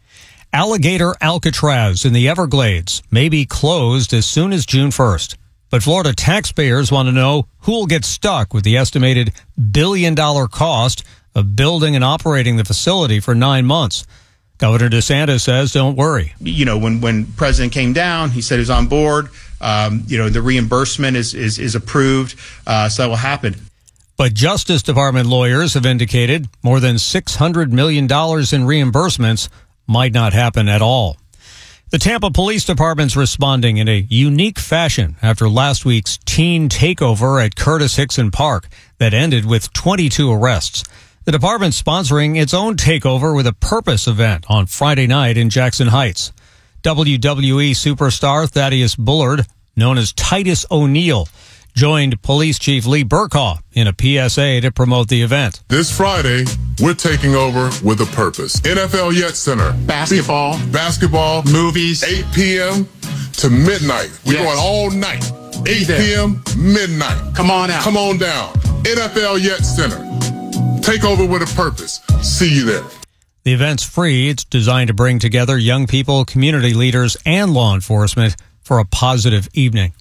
Alligator Alcatraz in the Everglades may be closed as soon as June first. But Florida taxpayers want to know who will get stuck with the estimated billion-dollar cost of building and operating the facility for nine months. Governor DeSantis says, don't worry. You know, when, when President came down, he said he was on board. Um, you know, the reimbursement is, is, is approved, uh, so that will happen. But Justice Department lawyers have indicated more than six hundred million dollars in reimbursements might not happen at all. The Tampa Police Department's responding in a unique fashion after last week's teen takeover at Curtis Hickson Park that ended with twenty-two arrests. The department's sponsoring its own takeover with a purpose event on Friday night in Jackson Heights. W W E superstar Thaddeus Bullard, known as Titus O'Neil, joined Police Chief Lee Burkhaw in a P S A to promote the event. This Friday, we're taking over with a purpose. N F L Yet Center. Basketball. Basketball. Movies. eight p.m. to midnight. We're Yes. going all night. eight p.m., midnight. Come on out. Come on down. N F L Yet Center. Take over with a purpose. See you there. The event's free. It's designed to bring together young people, community leaders, and law enforcement for a positive evening.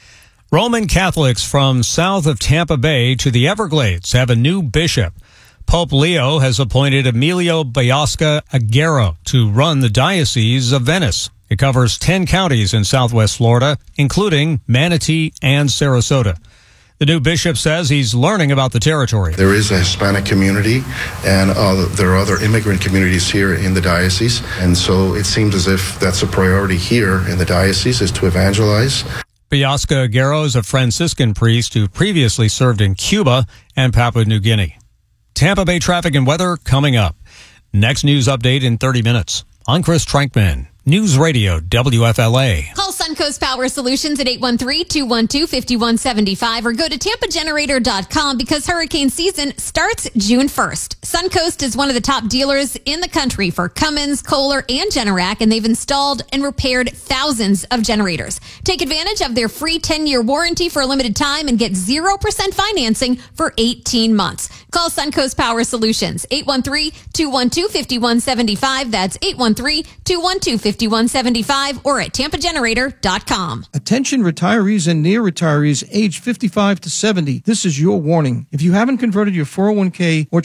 Roman Catholics from south of Tampa Bay to the Everglades have a new bishop. Pope Leo has appointed Emilio Biasca Aguero to run the Diocese of Venice. It covers ten counties in southwest Florida, including Manatee and Sarasota. The new bishop says he's learning about the territory. There is a Hispanic community, and uh, there are other immigrant communities here in the diocese. And so it seems as if that's a priority here in the diocese, is to evangelize. Biasca Aguero is a Franciscan priest who previously served in Cuba and Papua New Guinea. Tampa Bay traffic and weather coming up. Next news update in thirty minutes. I'm Chris Trankman, News Radio W F L A. Call Suncoast Power Solutions at eight one three, two one two, five one seven five or go to tampa generator dot com because hurricane season starts June first. Suncoast is one of the top dealers in the country for Cummins, Kohler, and Generac, and they've installed and repaired thousands of generators. Take advantage of their free ten-year warranty for a limited time and get zero percent financing for eighteen months. Call Suncoast Power Solutions, eight one three, two one two, five one seven five. That's eight one three, two one two, five one seven five or at tampa generator dot com. Attention retirees and near retirees age fifty-five to seventy. This is your warning. If you haven't converted your four oh one k or traditional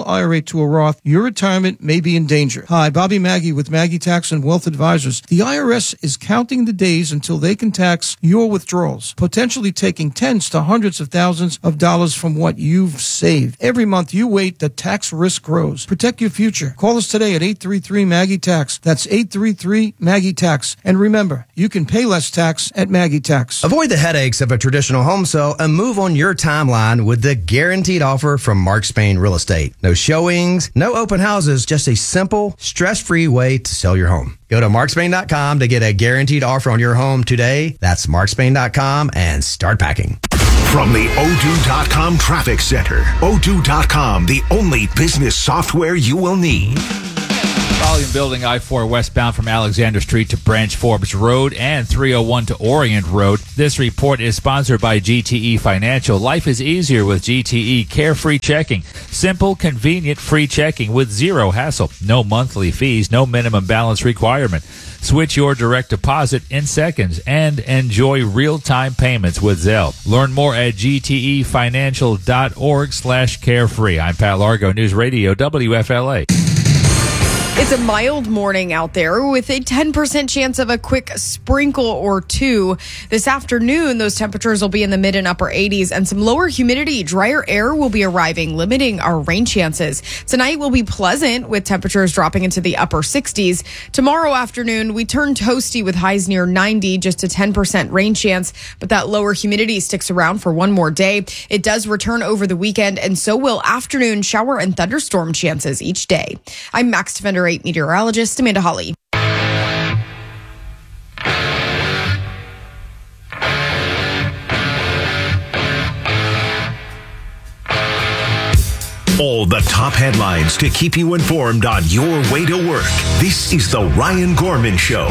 traditional I R A to a Roth, your retirement may be in danger. Hi, Bobby Maggie with Maggie Tax and Wealth Advisors. The I R S is counting the days until they can tax your withdrawals, potentially taking tens to hundreds of thousands of dollars from what you've saved. Every month you wait, the tax risk grows. Protect your future. Call us today at eight three three Maggie Tax. That's eight three three Maggie Tax. And remember, you can pay less tax at Maggie Tax. Avoid the headaches of a traditional home sale and move on your timeline with the guaranteed offer from Mark Spain Real Estate. No showings, no open houses, just a simple, stress-free way to sell your home. Go to mark spain dot com to get a guaranteed offer on your home today. That's mark spain dot com and start packing. From the odoo dot com Traffic Center, odoo dot com, the only business software you will need. Volume building I four westbound from Alexander Street to Branch Forbes Road and three oh one to Orient Road. This report is sponsored by G T E Financial. Life is easier with G T E Carefree Checking. Simple, convenient, free checking with zero hassle. No monthly fees, no minimum balance requirement. Switch your direct deposit in seconds and enjoy real-time payments with Zelle. Learn more at G T E financial dot org slash carefree. I'm Pat Largo, News Radio, W F L A. It's a mild morning out there with a ten percent chance of a quick sprinkle or two. This afternoon, those temperatures will be in the mid and upper eighties, and some lower humidity, drier air will be arriving, limiting our rain chances. Tonight will be pleasant with temperatures dropping into the upper sixties. Tomorrow afternoon, we turn toasty with highs near ninety, just a ten percent rain chance, but that lower humidity sticks around for one more day. It does return over the weekend, and so will afternoon shower and thunderstorm chances each day. I'm Max Defender eight meteorologist Amanda Hawley. All the top headlines to keep you informed on your way to work. This is the Ryan Gorman Show.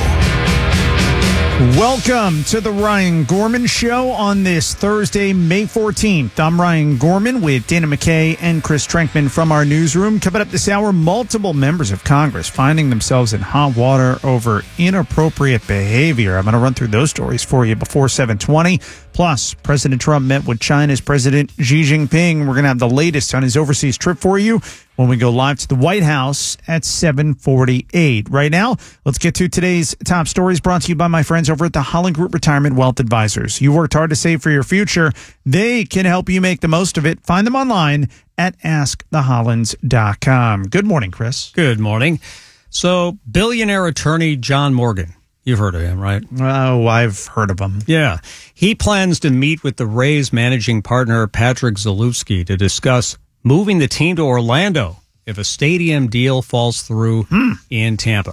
Welcome to the Ryan Gorman Show on this Thursday, May fourteenth. I'm Ryan Gorman with Dana McKay and Chris Trenkman from our newsroom. Coming up this hour, multiple members of Congress finding themselves in hot water over inappropriate behavior. I'm going to run through those stories for you before seven twenty. Plus, President Trump met with China's President Xi Jinping. We're going to have the latest on his overseas trip for you when we go live to the White House at seven forty-eight. Right now, let's get to today's top stories brought to you by my friends over at the Holland Group Retirement Wealth Advisors. You worked hard to save for your future. They can help you make the most of it. Find them online at ask the hollands dot com. Good morning, Chris. Good morning. So, billionaire attorney John Morgan. You've heard of him, right? Oh, I've heard of him. Yeah. He plans to meet with the Rays managing partner Patrick Zalewski to discuss moving the team to Orlando if a stadium deal falls through hmm. in Tampa.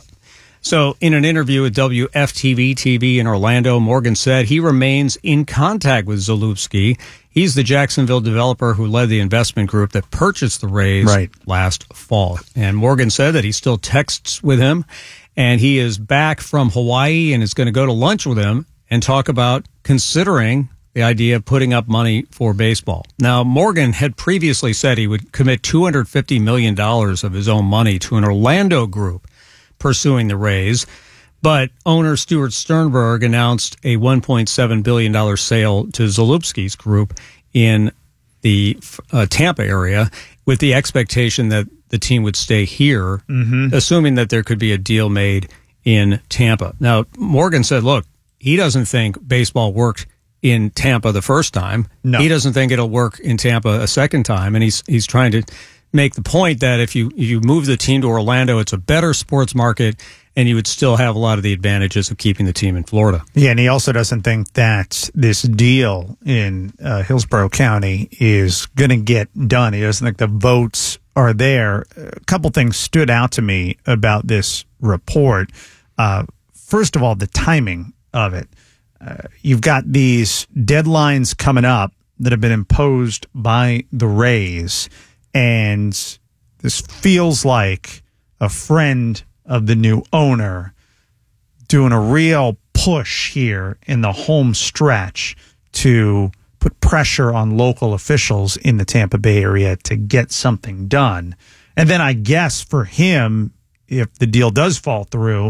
So in an interview with W F T V T V in Orlando, Morgan said he remains in contact with Zalewski. He's the Jacksonville developer who led the investment group that purchased the Rays right. last fall. And Morgan said that he still texts with him, and he is back from Hawaii and is going to go to lunch with him and talk about considering the idea of putting up money for baseball. Now, Morgan had previously said he would commit two hundred fifty million dollars of his own money to an Orlando group pursuing the Rays, but owner Stuart Sternberg announced a one point seven billion dollars sale to Zalewski's group in the uh, Tampa area with the expectation that the team would stay here, mm-hmm. assuming that there could be a deal made in Tampa. Now, Morgan said, look, he doesn't think baseball worked in Tampa the first time. No. He doesn't think it'll work in Tampa a second time, and he's he's trying to make the point that if you if you move the team to Orlando, it's a better sports market, and you would still have a lot of the advantages of keeping the team in Florida. Yeah, and he also doesn't think that this deal in uh, Hillsborough County is going to get done. He doesn't think the votes are there. A couple things stood out to me about this report. Uh, first of all, the timing of it. Uh, you've got these deadlines coming up that have been imposed by the Rays, and this feels like a friend of the new owner doing a real push here in the home stretch to put pressure on local officials in the Tampa Bay area to get something done. And then I guess for him, if the deal does fall through,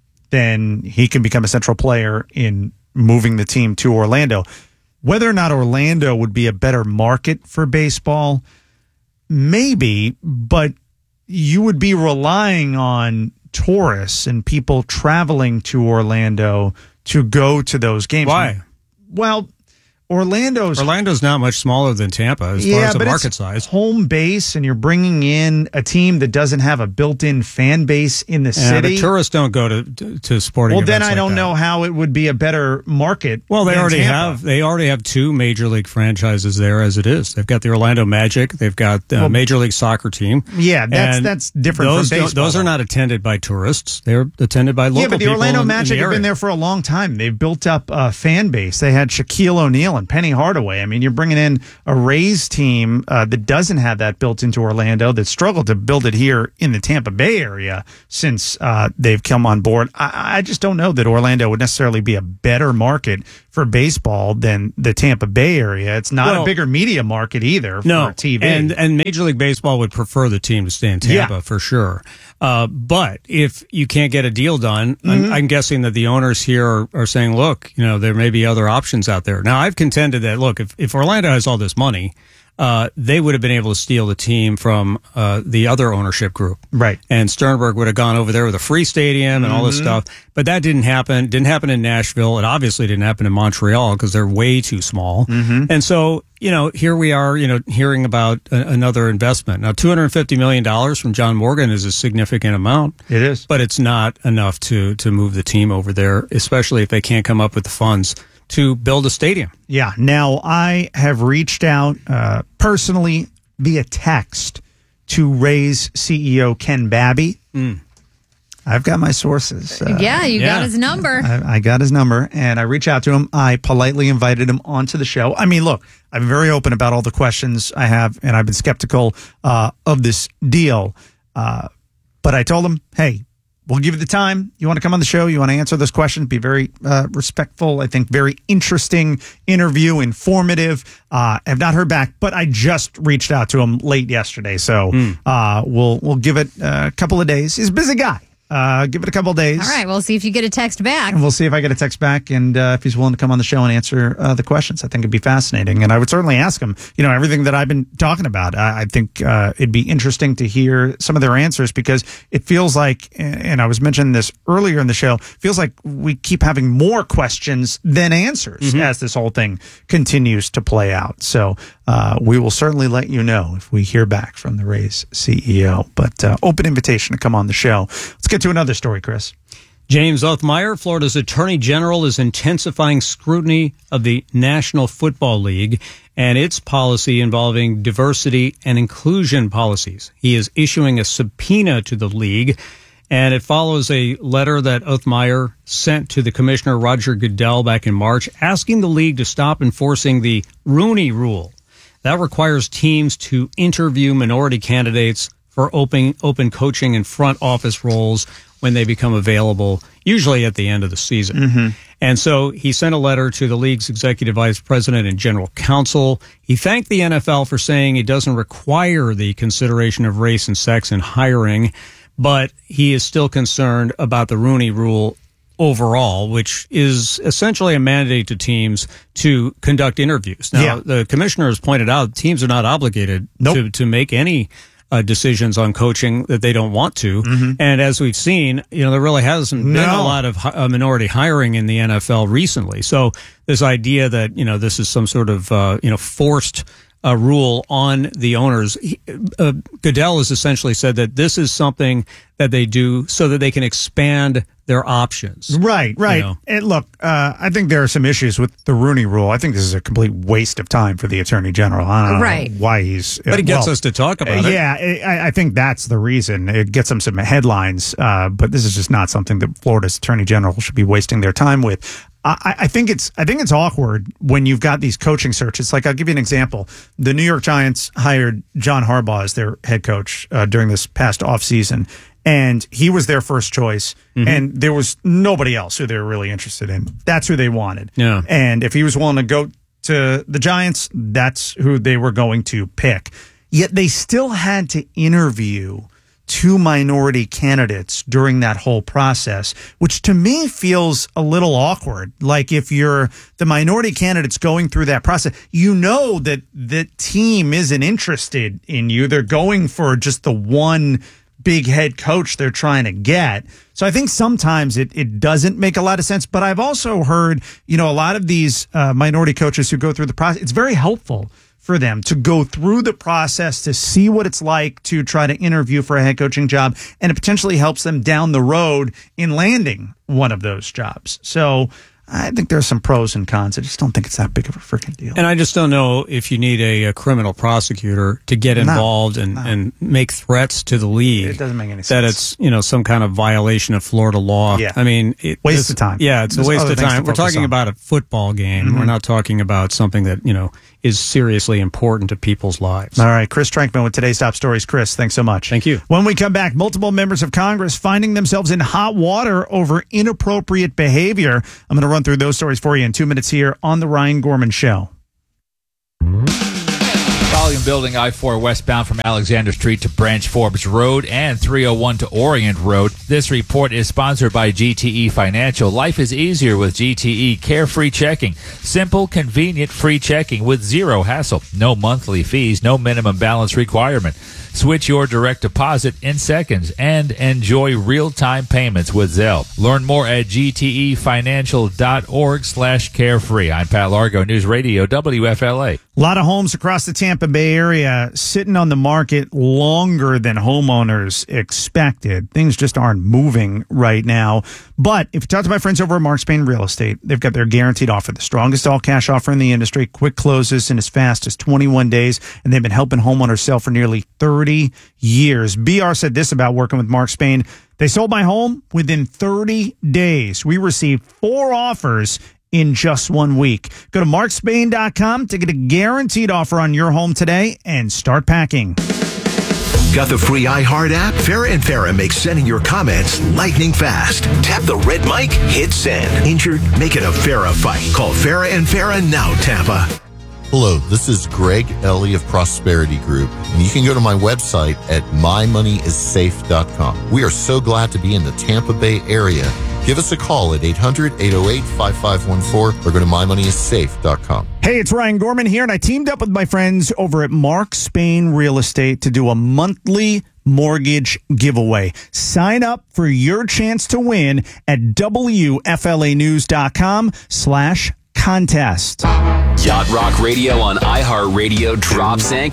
then he can become a central player in moving the team to Orlando. Whether or not Orlando would be a better market for baseball, maybe, but you would be relying on tourists and people traveling to Orlando to go to those games. Why? Well, Orlando's Orlando's not much smaller than Tampa as yeah, far as the but market it's size. Home base, and you're bringing in a team that doesn't have a built-in fan base in the Yeah, city. but tourists don't go to to, to sporting. Well, then events I like don't that. know how it would be a better market. Well, they than already Tampa. have they already have two major league franchises there as it is. They've got the Orlando Magic. They've got the Well, Major League Soccer team. Yeah, that's And that's different Those from don't- baseball. those are not attended by tourists. They're attended by local Yeah, but the people Orlando in- in Magic the have been area. there for a long time. They've built up a fan base. They had Shaquille O'Neal and Penny Hardaway. I mean, you're bringing in a Rays team uh, that doesn't have that built into Orlando, that struggled to build it here in the Tampa Bay area since uh, they've come on board. I, I just don't know that Orlando would necessarily be a better market for baseball than the Tampa Bay area. It's not Well, a bigger media market either No, for T V. and and Major League Baseball would prefer the team to stay in Tampa Yeah. for sure. Uh, but if you can't get a deal done, Mm-hmm. I'm, I'm guessing that the owners here are, are saying, look, you know, there may be other options out there. Now, I've contended that, look, if, if Orlando has all this money, uh, they would have been able to steal the team from uh, the other ownership group. Right. And Sternberg would have gone over there with a free stadium and all this Mhm. stuff. But that didn't happen. Didn't happen in Nashville. It obviously didn't happen in Montreal because they're way too small. Mhm. And so, you know, here we are, you know, hearing about a, another investment. Now, two hundred fifty million dollars from John Morgan is a significant amount. It is. But it's not enough to, to move the team over there, especially if they can't come up with the funds to build a stadium. Yeah. Now, I have reached out uh, personally via text to Rays C E O Ken Babby. Mm. I've got my sources. Uh, yeah, you got his number. I, I got his number, and I reached out to him. I politely invited him onto the show. I mean, look, I'm very open about all the questions I have, and I've been skeptical uh, of this deal. Uh, but I told him, hey, we'll give you the time. You want to come on the show? You want to answer those questions? Be very uh, respectful. I think very interesting interview, informative. Uh, have not heard back, but I just reached out to him late yesterday, so Mm. uh, we'll we'll give it a couple of days. He's a busy guy. Uh, give it a couple of days. All right, we'll see if you get a text back. And we'll see if I get a text back and uh, if he's willing to come on the show and answer uh, the questions. I think it'd be fascinating. And I would certainly ask him, you know, everything that I've been talking about. I, I think uh, it'd be interesting to hear some of their answers because it feels like, and I was mentioning this earlier in the show, feels like we keep having more questions than answers Mm-hmm. as this whole thing continues to play out. So uh, we will certainly let you know if we hear back from the Rays C E O. But uh, open invitation to come on the show. Let's get to another story, Chris. James Othmeyer, Florida's Attorney General, is intensifying scrutiny of the National Football League and its policy involving diversity and inclusion policies. He is issuing a subpoena to the league, and it follows a letter that Othmeyer sent to the commissioner, Roger Goodell, back in March, asking the league to stop enforcing the Rooney Rule. That requires teams to interview minority candidates for open open coaching and front office roles when they become available, usually at the end of the season. Mm-hmm. And so he sent a letter to the league's executive vice president and general counsel. He thanked the N F L for saying it doesn't require the consideration of race and sex in hiring, but he is still concerned about the Rooney Rule overall, which is essentially a mandate to teams to conduct interviews. Now, Yeah. the commissioner has pointed out teams are not obligated Nope. to, to make any uh, decisions on coaching that they don't want to. Mm-hmm. And as we've seen, you know, there really hasn't been a No. lot of hi- uh, minority hiring in the N F L recently. So this idea that, you know, this is some sort of, uh, you know, forced uh, rule on the owners. He, uh, Goodell has essentially said that this is something that they do so that they can expand their options. Right, right. You know? And look, uh, I think there are some issues with the Rooney Rule. I think this is a complete waste of time for the Attorney General. I don't Right. know why he's. But it gets well, us to talk about uh, it. Yeah, I, I think that's the reason. It gets them some headlines, uh, but this is just not something that Florida's Attorney General should be wasting their time with. I, I think it's I think it's awkward when you've got these coaching searches. Like, I'll give you an example. The New York Giants hired John Harbaugh as their head coach uh, during this past offseason, and he was their first choice, Mm-hmm. and there was nobody else who they were really interested in. That's who they wanted. Yeah. And if he was willing to go to the Giants, that's who they were going to pick. Yet they still had to interview two minority candidates during that whole process, which to me feels a little awkward. Like if you're the minority candidates going through that process, you know that the team isn't interested in you. They're going for just the one big head coach they're trying to get. So I think sometimes it, it doesn't make a lot of sense. But I've also heard, you know, a lot of these uh, minority coaches who go through the process, it's very helpful for them to go through the process to see what it's like to try to interview for a head coaching job. And it potentially helps them down the road in landing one of those jobs. So I think there's some pros and cons. I just don't think it's that big of a freaking deal. And I just don't know if you need a, a criminal prosecutor to get involved no, and, no. and make threats to the league. It doesn't make any sense. That it's, you know, some kind of violation of Florida law. Yeah. I mean, it, waste of time. Yeah, it's There's a waste of time. We're talking on. about a football game. Mm-hmm. We're not talking about something that, you know, is seriously important to people's lives. All right, Chris Trankman with today's top stories. Chris, thanks so much. Thank you. When we come back, multiple members of Congress finding themselves in hot water over inappropriate behavior. I'm going to run through those stories for you in two minutes here on The Ryan Gorman Show. Volume building I four westbound from Alexander Street to Branch Forbes Road and three oh one to Orient Road. This report is sponsored by G T E Financial. Life is easier with G T E Carefree Checking. Simple, convenient, free checking with zero hassle. No monthly fees, no minimum balance requirement. Switch your direct deposit in seconds and enjoy real-time payments with Zelle. Learn more at gtefinancial.org slash carefree. I'm Pat Largo, News Radio, W F L A. A lot of homes across the Tampa Bay area sitting on the market longer than homeowners expected. Things just aren't moving right now. But if you talk to my friends over at Mark Spain Real Estate, they've got their guaranteed offer, the strongest all-cash offer in the industry, quick closes in as fast as twenty-one days, and they've been helping homeowners sell for nearly thirty years. B R said this about working with Mark Spain. They sold my home within thirty days. We received four offers in just one week. Go to mark spain dot com to get a guaranteed offer on your home today and start packing. Got the free iHeart app? Farrah and Farrah makes sending your comments lightning fast. Tap the red mic, hit send. Injured? Make it a Farrah fight. Call Farrah and Farrah now, Tampa. Hello, this is Greg Ellie of Prosperity Group, and you can go to my website at my money is safe dot com. We are so glad to be in the Tampa Bay area. Give us a call at eight hundred, eight oh eight, five five one four or go to my money is safe dot com. Hey, it's Ryan Gorman here, and I teamed up with my friends over at Mark Spain Real Estate to do a monthly mortgage giveaway. Sign up for your chance to win at W F L A news dot com slash contest. Yacht Rock Radio on iHeartRadio drops anchor